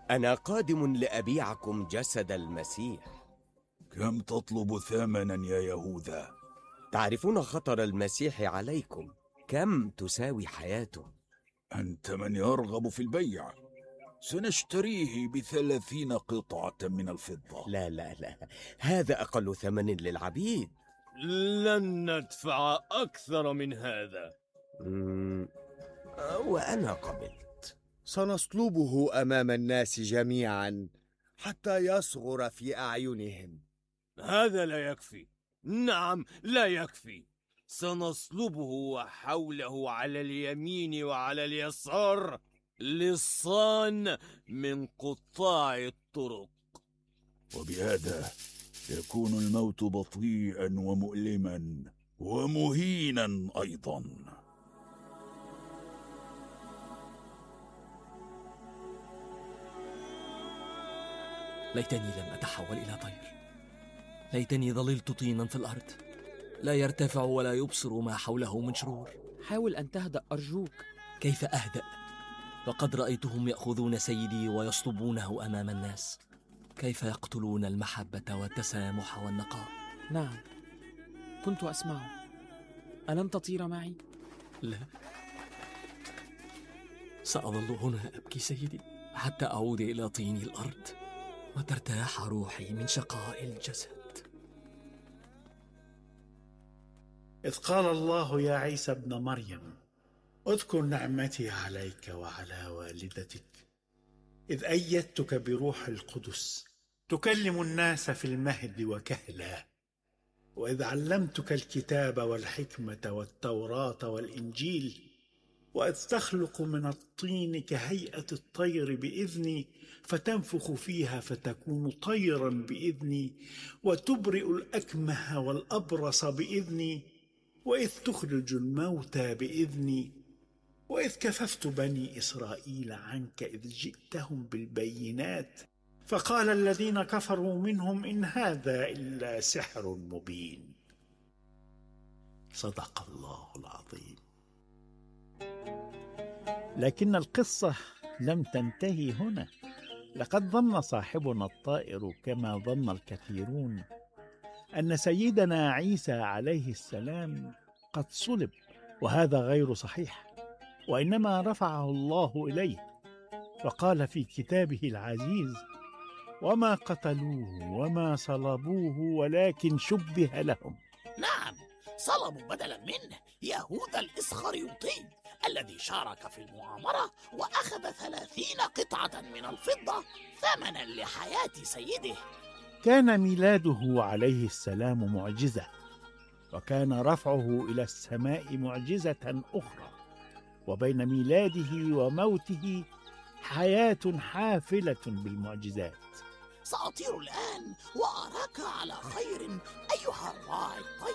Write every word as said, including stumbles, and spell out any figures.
أنا قادم لأبيعكم جسد المسيح. كم تطلب ثمنا يا يهوذا؟ تعرفون خطر المسيح عليكم، كم تساوي حياته؟ أنت من يرغب في البيع؟ سنشتريه بثلاثين قطعة من الفضة. لا لا لا، هذا أقل ثمن للعبيد. لن ندفع أكثر من هذا. مم. وأنا قبلت. سنصلبه أمام الناس جميعا حتى يصغر في أعينهم. هذا لا يكفي. نعم لا يكفي. سنصلبه وحوله على اليمين وعلى اليسار لصان من قطاع الطرق. وبهذا يكون الموت بطيئا ومؤلما ومهينا أيضا. ليتني لم أتحول إلى طير، ليتني ظللت طينا في الأرض، لا يرتفع ولا يبصر ما حوله من شرور. حاول أن تهدأ أرجوك. كيف أهدأ؟ وقد رأيتهم يأخذون سيدي ويصلبونه أمام الناس. كيف يقتلون المحبة والتسامح والنقاء. نعم، كنت أسمعه. ألن تطير معي؟ لا، سأظل هنا أبكي سيدي حتى أعود إلى طين الأرض وترتاح روحي من شقاء الجسد. إذ قال الله يا عيسى ابن مريم اذكر نعمتي عليك وعلى والدتك إذ أيدتك بروح القدس تكلم الناس في المهد وكهلا، وإذ علمتك الكتاب والحكمة والتوراة والإنجيل، وإذ تخلق من الطين كهيئة الطير بإذني فتنفخ فيها فتكون طيرا بإذني، وتبرئ الأكمه والأبرص بإذني، وإذ تخرج الموتى بإذني، وإذ كففت بني إسرائيل عنك إذ جئتهم بالبينات، فقال الذين كفروا منهم إن هذا إلا سحر مبين. صدق الله العظيم. لكن القصة لم تنتهي هنا. لقد ظن صاحبنا الطائر كما ظن الكثيرون أن سيدنا عيسى عليه السلام قد صلب، وهذا غير صحيح، وإنما رفعه الله إليه وقال في كتابه العزيز: وما قتلوه وما صلبوه ولكن شبه لهم. نعم، صلبوا بدلا منه يهوذا الإسخريوطي الذي شارك في المؤامرة وأخذ ثلاثين قطعة من الفضة ثمنا لحياة سيده. كان ميلاده عليه السلام معجزة، وكان رفعه إلى السماء معجزة أخرى، وبين ميلاده وموته حياة حافلة بالمعجزات. سأطير الآن وأراك على خير أيها الراعي الطيب.